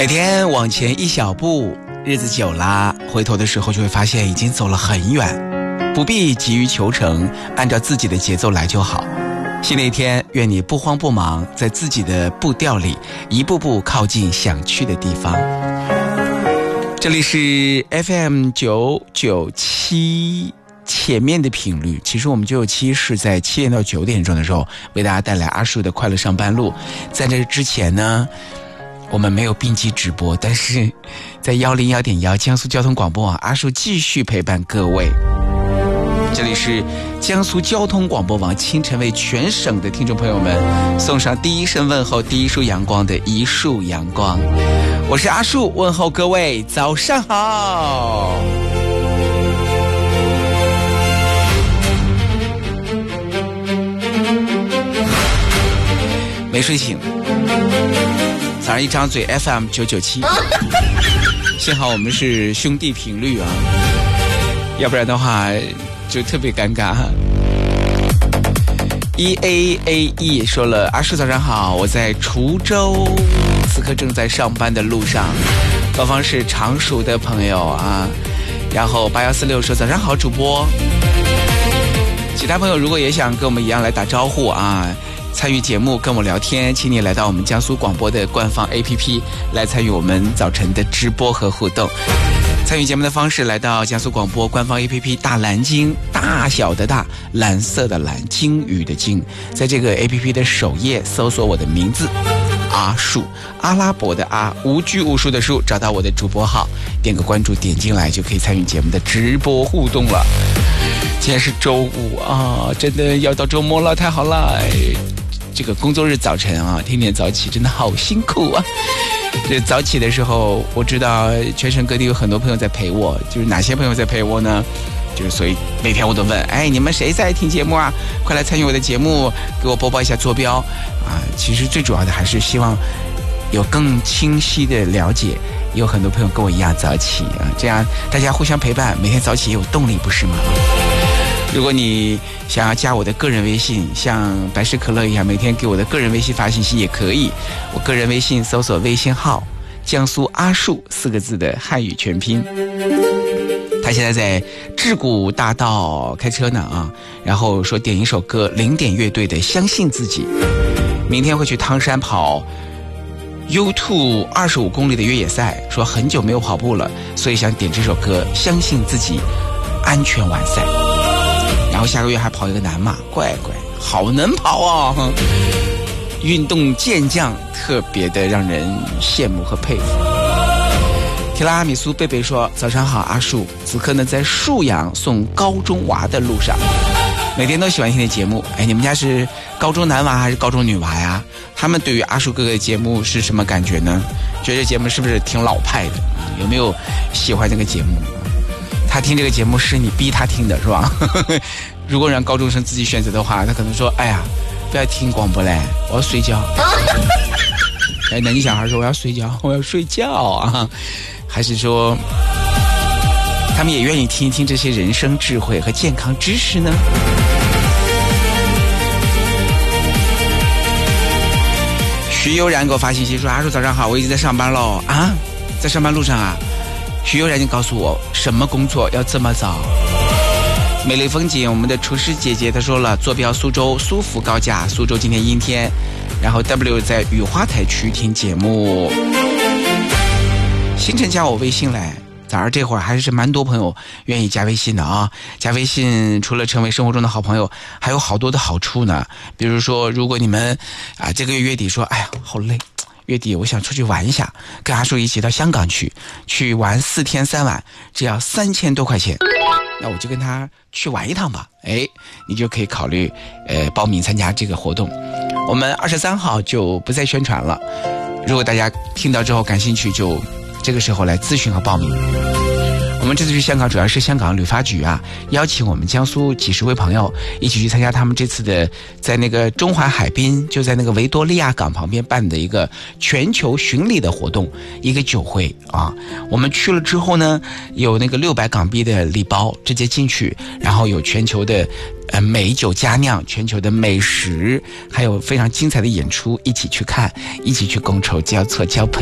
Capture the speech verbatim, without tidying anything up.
每天往前一小步，日子久了，回头的时候就会发现已经走了很远，不必急于求成，按照自己的节奏来就好。新的一天，愿你不慌不忙，在自己的步调里一步步靠近想去的地方。这里是 F M 九九七前面的频率，其实我们九九七是在七点到九点钟的时候为大家带来阿树的快乐上班路。在这之前呢，我们没有并机直播，但是在一零一点一江苏交通广播网，阿树继续陪伴各位。这里是江苏交通广播网，清晨为全省的听众朋友们送上第一声问候，第一束阳光的一束阳光。我是阿树，问候各位早上好。没睡醒，早上一张嘴 F M 九九七，幸好我们是兄弟频率啊，要不然的话就特别尴尬。E A A E 说了，阿树早上好，我在滁州，此刻正在上班的路上，高方是常熟的朋友啊。然后八一四六说早上好主播，其他朋友如果也想跟我们一样来打招呼啊，参与节目跟我聊天，请你来到我们江苏广播的官方 A P P 来参与我们早晨的直播和互动。参与节目的方式，来到江苏广播官方 A P P 大蓝鲸，大小的大，蓝色的蓝，鲸鱼的鲸，在这个 A P P 的首页搜索我的名字阿树，阿拉伯的阿，无拘无束的树，找到我的主播号，点个关注，点进来就可以参与节目的直播互动了。今天是周五啊，真的要到周末了，太好了！这个工作日早晨啊，天天早起真的好辛苦啊。这早起的时候，我知道全省各地有很多朋友在陪我，就是哪些朋友在陪我呢？就是所以每天我都问，哎，你们谁在听节目啊？快来参与我的节目，给我播报一下坐标啊！其实最主要的还是希望有更清晰的了解，有很多朋友跟我一样早起啊，这样大家互相陪伴，每天早起也有动力，不是吗？如果你想要加我的个人微信，像百事可乐一样每天给我的个人微信发信息也可以，我个人微信搜索微信号江苏阿树四个字的汉语全拼。他现在在智谷大道开车呢啊，然后说点一首歌，零点乐队的相信自己。明天会去汤山跑 U 二 二十五公里的越野赛，说很久没有跑步了，所以想点这首歌，相信自己，安全完赛。然后下个月还跑一个南马，乖乖好能跑啊，运动健将，特别的让人羡慕和佩服。提拉阿米苏贝贝说早上好阿树，此刻呢在沭阳送高中娃的路上，每天都喜欢听的节目。哎，你们家是高中男娃还是高中女娃呀？他们对于阿树哥哥的节目是什么感觉呢？觉得节目是不是挺老派的？有没有喜欢这个节目？他听这个节目是你逼他听的是吧？如果让高中生自己选择的话，他可能说哎呀不要听广播嘞，我要睡觉。哎，那你小孩说我要睡觉，我要睡觉啊？还是说他们也愿意听一听这些人生智慧和健康知识呢？徐悠然给我发信息说阿树早上好，我已经在上班喽啊，在上班路上啊。徐悠然就告诉我什么工作要这么早。美丽风景，我们的厨师姐姐她说了，坐标苏州苏福高架，苏州今天阴天，然后 W 在雨花台区听节目。星辰加我微信来，早上这会儿还是蛮多朋友愿意加微信的啊。加微信除了成为生活中的好朋友，还有好多的好处呢。比如说如果你们啊这个月月底说哎呀好累，月底我想出去玩一下，跟阿树一起到香港去去玩四天三晚，只要三千多块钱，那我就跟他去玩一趟吧。哎，你就可以考虑呃报名参加这个活动。我们二十三号就不再宣传了，如果大家听到之后感兴趣，就这个时候来咨询和报名。我们这次去香港主要是香港旅发局啊邀请我们江苏几十位朋友一起去参加他们这次的在那个中环海滨，就在那个维多利亚港旁边办的一个全球巡礼的活动，一个酒会啊。我们去了之后呢，有那个六百港币的礼包直接进去，然后有全球的呃美酒佳酿，全球的美食，还有非常精彩的演出，一起去看，一起去觥筹交错交朋